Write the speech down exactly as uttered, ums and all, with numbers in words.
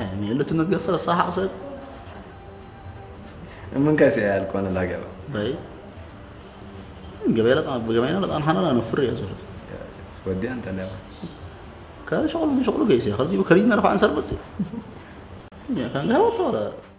يعني اللي تنقصر الصح أصلا من كاسي يا الكون لا جبا باي قبيلة طبعا بقبيلة لا أنا أنا نفر يا زول سودي أنت لا كان شغل من شغله كيسي خرجي بكرينا رفع عن سربتي يعني كان قهوة ولا